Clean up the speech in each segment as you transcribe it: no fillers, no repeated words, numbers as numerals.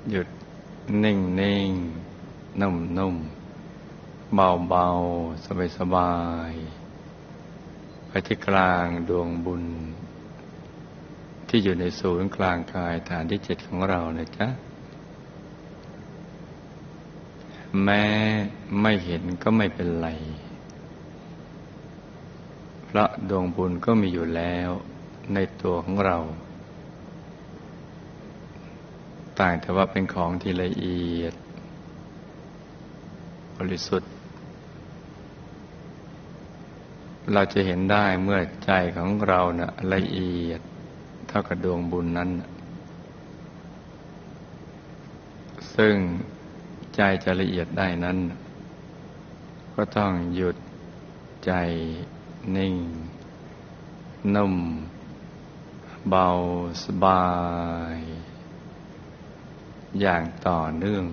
หยุดนิ่งนิ่งนุ่มนุ่มเบาเบาสบายสบายไปที่กลางดวงบุญที่อยู่ในศูนย์กลางกายฐานที่7ของเรานะจ๊ะแม้ไม่เห็นก็ไม่เป็นไรเพราะดวงบุญก็มีอยู่แล้วในตัวของเราต่างแต่ว่าเป็นของที่ละเอียดบริสุทธิ์เราจะเห็นได้เมื่อใจของเราน่ะละเอียดเท่ากับดวงบุญนั้นซึ่งใจจะละเอียดได้นั้นก็ต้องหยุดใจนิ่งนุ่มเบาสบายอย่างต่อเนื่อง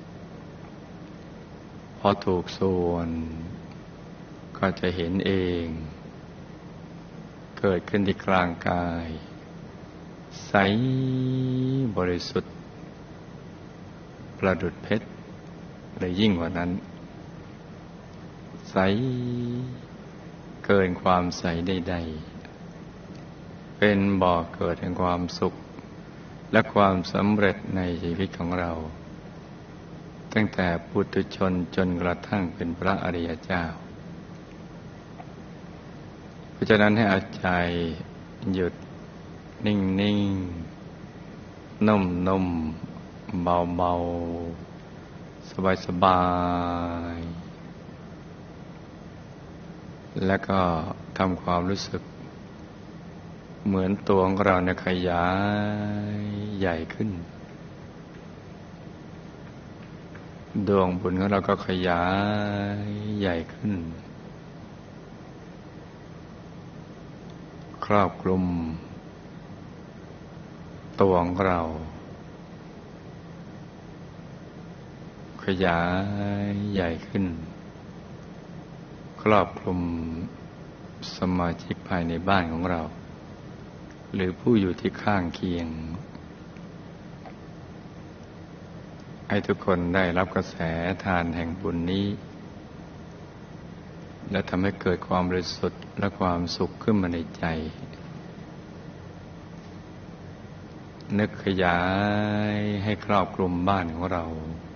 พอถูกส่วนก็จะเห็นเองเกิดขึ้นที่กลางกายใสบริสุทธิ์ประดุจเพชรเลยยิ่งกว่านั้นใสเกินความใสใดๆเป็นบ่อเกิดแห่งความสุขและความสำเร็จในชีวิตของเราตั้งแต่ปุถุชนจนกระทั่งเป็นพระอริยเจ้าเพราะฉะนั้นให้เอาใจหยุดนิ่งนิ่งนุ่มนุ่มเบาเบาสบายสบายแล้วก็ทำความรู้สึกเหมือนตัวของเราเนี่ยขยายใหญ่ขึ้นดวงบุญของเราก็ขยายใหญ่ขึ้นครอบคลุมตัวของเราขยายใหญ่ขึ้นครอบคลุมสมาชิกภายในบ้านของเราหรือผู้อยู่ที่ข้างเคียงให้ทุกคนได้รับกระแสทานแห่งบุญนี้และทำให้เกิดความบริสุทธิ์และความสุขขึ้นมาในใจนึกขยายให้ครอบคลุมบ้านของเรา